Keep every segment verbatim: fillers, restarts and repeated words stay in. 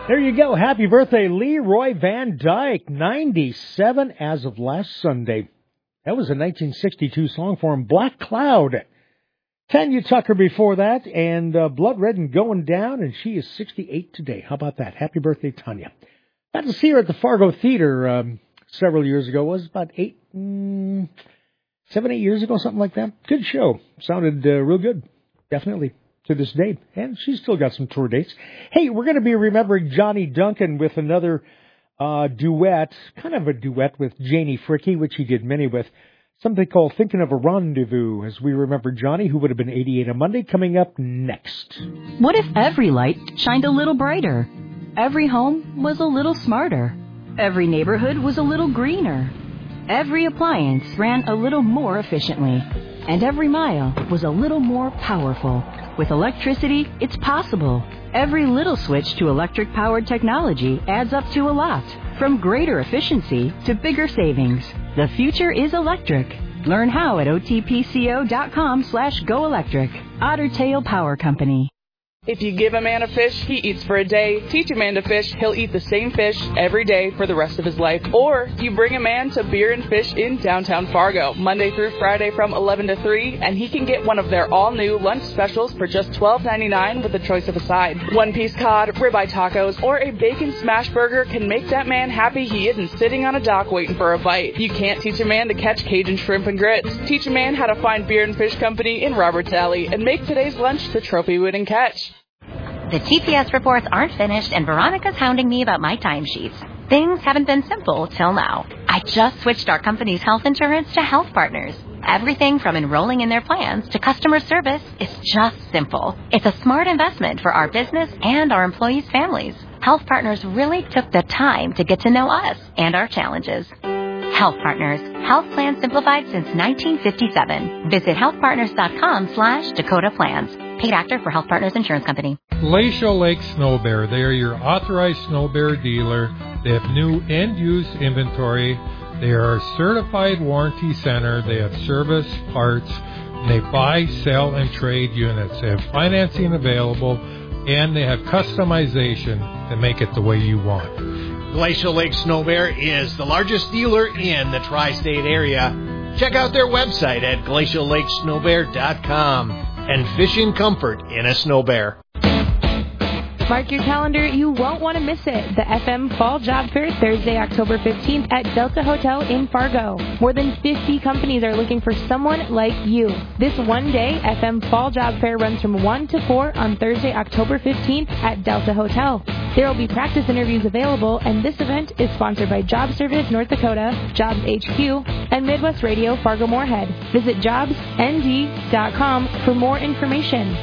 There you go. Happy birthday, Leroy Van Dyke, ninety-seven as of last Sunday. That was a nineteen sixty-two song for him, Black Cloud. Tanya Tucker before that, and uh, Blood Red and Going Down, and she is sixty-eight today. How about that? Happy birthday, Tanya. Got to see her at the Fargo Theater um, several years ago. It was about eight, mm, seven, eight years ago, something like that. Good show. Sounded uh, real good, definitely, to this day. And she's still got some tour dates. Hey, we're going to be remembering Johnny Duncan with another uh, duet, kind of a duet with Janie Fricke, which he did many with. Something called Thinking of a Rendezvous, as we remember Johnny, who would have been eighty-eight on Monday, coming up next. What if every light shined a little brighter? Every home was a little smarter. Every neighborhood was a little greener. Every appliance ran a little more efficiently. And every mile was a little more powerful. With electricity, it's possible. Every little switch to electric-powered technology adds up to a lot. From greater efficiency to bigger savings. The future is electric. Learn how at otpco.com slash go electric. Otter Tail Power Company. If you give a man a fish, he eats for a day. Teach a man to fish, he'll eat the same fish every day for the rest of his life. Or you bring a man to Beer and Fish in downtown Fargo, Monday through Friday from eleven to three, and he can get one of their all-new lunch specials for just twelve ninety-nine with a choice of a side. One-piece cod, ribeye tacos, or a bacon smash burger can make that man happy he isn't sitting on a dock waiting for a bite. You can't teach a man to catch Cajun shrimp and grits. Teach a man how to find Beer and Fish Company in Roberts Alley and make today's lunch the trophy winning catch. The T P S reports aren't finished, and Veronica's hounding me about my timesheets. Things haven't been simple till now. I just switched our company's health insurance to Health Partners. Everything from enrolling in their plans to customer service is just simple. It's a smart investment for our business and our employees' families. Health Partners really took the time to get to know us and our challenges. Health Partners. Health plans simplified since nineteen fifty-seven. Visit healthpartners.com slash Dakota Plans. Paid actor for Health Partners Insurance Company. Glacial Lake Snow Bear. They are your authorized snow bear dealer. They have new and used inventory. They are a certified warranty center. They have service, parts. And they buy, sell, and trade units. They have financing available, and they have customization to make it the way you want. Glacial Lake Snow Bear is the largest dealer in the tri-state area. Check out their website at glacial lake snow bear dot com and fish in comfort in a snow bear. Mark your calendar. You won't want to miss it. The F M Fall Job Fair, Thursday, October fifteenth at Delta Hotel in Fargo. More than fifty companies are looking for someone like you. This one-day F M Fall Job Fair runs from one to four on Thursday, October fifteenth at Delta Hotel. There will be practice interviews available, and this event is sponsored by Job Service North Dakota, Jobs H Q, and Midwest Radio Fargo-Moorhead. Visit jobs n d dot com for more information.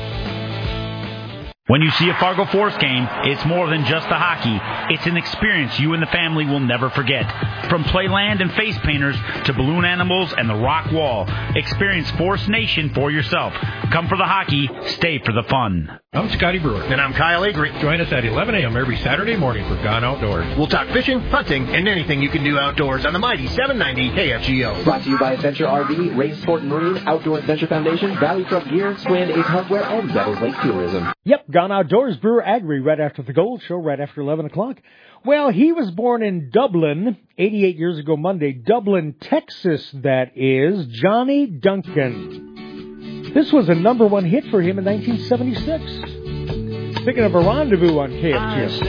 When you see a Fargo Force game, it's more than just the hockey. It's an experience you and the family will never forget. From playland and face painters to balloon animals and the rock wall, experience Force Nation for yourself. Come for the hockey, stay for the fun. I'm Scotty Brewer. And I'm Kyle Avery. Join us at eleven a.m. every Saturday morning for Gone Outdoors. We'll talk fishing, hunting, and anything you can do outdoors on the mighty seven ninety K F G O. Brought to you by Adventure R V, Race Sport and Marine, Outdoor Adventure Foundation, Valley Truck Gear, Strand Ace Hardware, and Devils Lake Tourism. Yep, Gone Outdoors, Brewer Agri, right after the Gold Show, right after eleven o'clock. Well, he was born in Dublin, eighty-eight years ago Monday. Dublin, Texas, that is. Johnny Duncan. This was a number one hit for him in nineteen seventy-six. Thinking of a Rendezvous on K F G O.